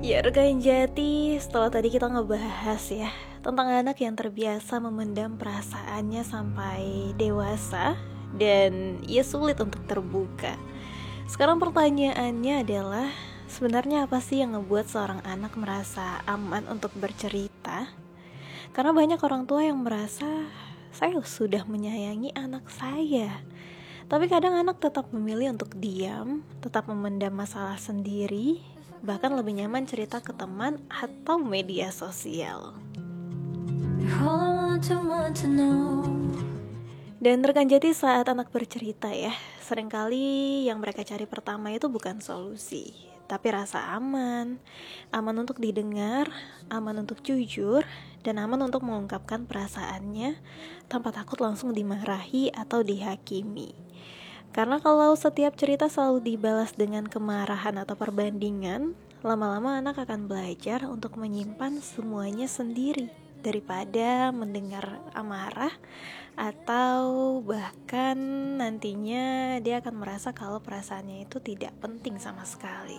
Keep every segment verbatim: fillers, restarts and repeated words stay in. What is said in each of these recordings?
Ya rekan jati, setelah tadi kita ngebahas ya tentang anak yang terbiasa memendam perasaannya sampai dewasa dan ia sulit untuk terbuka. Sekarang pertanyaannya adalah, sebenarnya apa sih yang ngebuat seorang anak merasa aman untuk bercerita? Karena banyak orang tua yang merasa, saya sudah menyayangi anak saya, tapi kadang anak tetap memilih untuk diam, tetap memendam masalah sendiri, bahkan lebih nyaman cerita ke teman atau media sosial. Dan rekan jati, saat anak bercerita ya, seringkali yang mereka cari pertama itu bukan solusi, tapi rasa aman. Aman untuk didengar, aman untuk jujur, dan aman untuk mengungkapkan perasaannya tanpa takut langsung dimarahi atau dihakimi. Karena kalau setiap cerita selalu dibalas dengan kemarahan atau perbandingan, lama-lama anak akan belajar untuk menyimpan semuanya sendiri daripada mendengar amarah, atau bahkan nantinya dia akan merasa kalau perasaannya itu tidak penting sama sekali.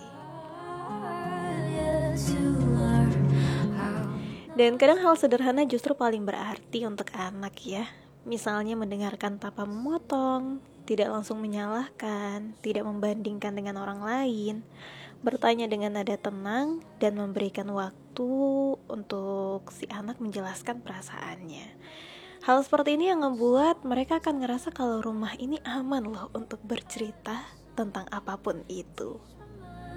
Dan kadang hal sederhana justru paling berarti untuk anak ya. Misalnya mendengarkan tanpa memotong, tidak langsung menyalahkan, tidak membandingkan dengan orang lain, bertanya dengan nada tenang, dan memberikan waktu untuk si anak menjelaskan perasaannya. Hal seperti ini yang ngebuat mereka akan ngerasa kalau rumah ini aman loh untuk bercerita tentang apapun itu.